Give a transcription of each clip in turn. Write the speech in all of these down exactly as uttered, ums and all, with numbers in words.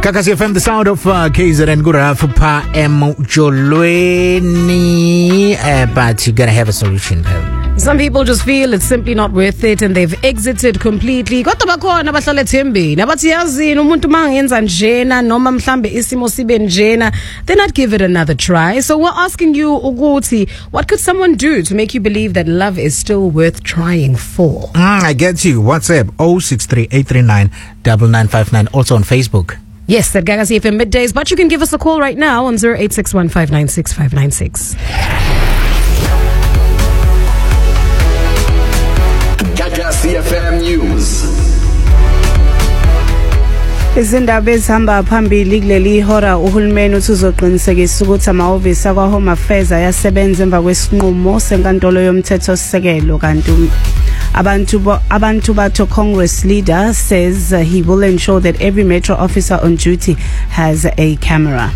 Kakasi F M, the sound of uh, K Z N. Good enough pa emjolweni, uh, but you gotta have a solution. Some people just feel it's simply not worth it and they've exited completely. Kodwa bakhona abahlala ethembeni abathi yazini umuntu mangenza njena noma mhlambe isimo sibe njena, then I'd give it another try. So we're asking you ukuthi, what could someone do to make you believe that love is still worth trying for? Mm, I get you. WhatsApp oh six three eight three nine nine nine five nine. Also on Facebook. Yes, at Gagasi F M Middays, but you can give us a call right now on zero eight six one five nine six five nine six. Gagasi F M News. Izindaba ezihamba phambili kuleli hora uhulumeni uthi uzoqinisekisa ukuthi amahhovisi akwa Home Affairs ayasebenza emva kwesinqumo senkantolo yomthetho sisekelo kanti Abantu Abantu Bato Congress leader says uh, he will ensure that every metro officer on duty has a camera.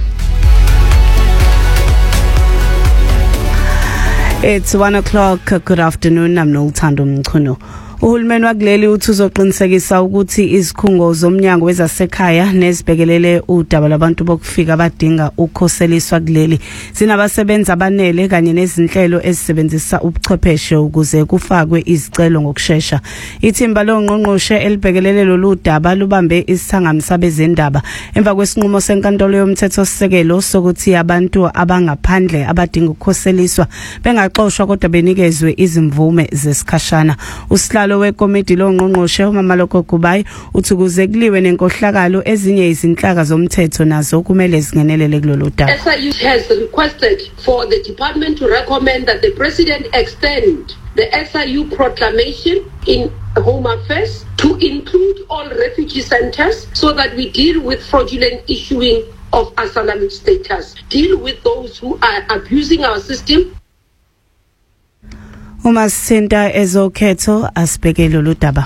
It's one o'clock. Good afternoon. I'm Nolthando Mchunu. Uhulumeni wakuleli uthi uzoqinisekisa ukuthi izikhungo zomnyango wezasekhaya nezibhekelele udaba labantu bokufika badinga ukukhoseliswa kuleli sinabasebenza abanele kanye nezinhlelo ezisebenzisa ubuchwepheshe ukuze kufakwe izicelo ngokusheshsha. Ithimba longqongqoshe elibhekelele lolu daba lubambe isithangami bezindaba emva kwesinqumo senkantolo yomthetho sisekelo sokuthi abantu abangaphandle abadinga ukukhoseliswa bengaxoshwa kodwa benikezwe izimvume zesikhashana. Usihlalo wekomiti longqongqoshe uMamaloko Kubayi uthi kuze kuliwe nenkohlakalo ezinye izinhlaka zomthetho nazo kumele zingenelele kulolu daba. S I U has requested for the department to recommend that the president extend the S I U proclamation in Home Affairs to include all refugee centers so that we deal with fraudulent issuing of asylum status, deal with those who are abusing our system. Uma senta ezokhetho asibheke lolu daba.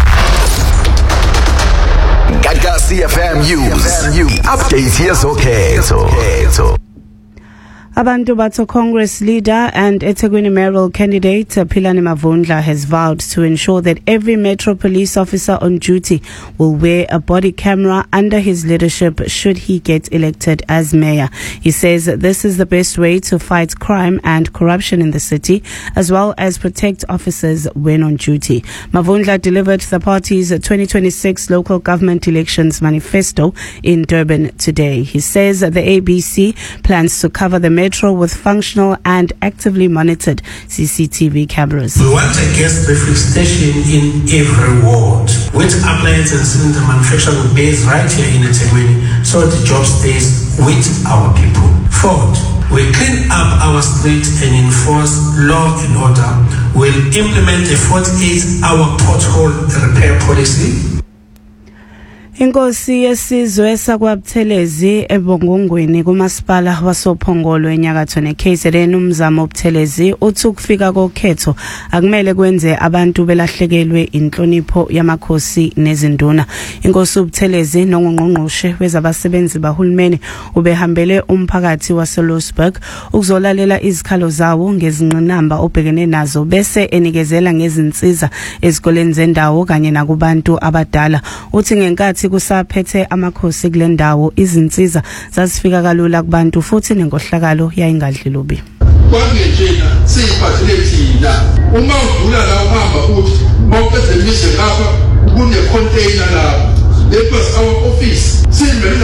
Gagasi F M News. Update yezokhetho. Abantu Bato Congress leader and eThekwini mayoral candidate Philani Mavundla has vowed to ensure that every Metro police officer on duty will wear a body camera under his leadership should he get elected as mayor. He says this is the best way to fight crime and corruption in the city, as well as protect officers when on duty. Mavundla delivered the party's twenty twenty-six local government elections manifesto in Durban today. He says the A B C plans to cover the Metro with functional and actively monitored C C T V cameras. We want a gas refill station in every ward with appliance and cylinder manufacturing base right here in Ethekwini so the job stays with our people. Fourth, we clean up our streets and enforce law and order. We'll implement a forty-eight hour pothole repair policy. Inkosi yesizwe sakwaButhelezi ebongongweni kumasipala wasophongolo enyakatho neK Z N umzamo oButhelezi uthi ukufika kokhetho akumele kwenze abantu belahlekelwe inhlonipho yamakhosi nezinduna. Inkosi uButhelezi nongqongqoshe wezabasebenzi bahulumeni ubehambele umphakathi waseLoosburg ukuzolalela izikhalo zawo ngezinqinamba obhekene nazo bese enikezela ngezinsiza ezikoleni zendawo kanye nakubantu abadala. Uthi ngenkathi kusaphethe amakhosi kulendawo izinsiza zazifika kalula kubantu futhi nenkohlakalo yayingadli lubi. Kwangenjena siphathele thina uma udlula la uhamba uthi mawuqedwe mise lapha kune container lapha. That was our office.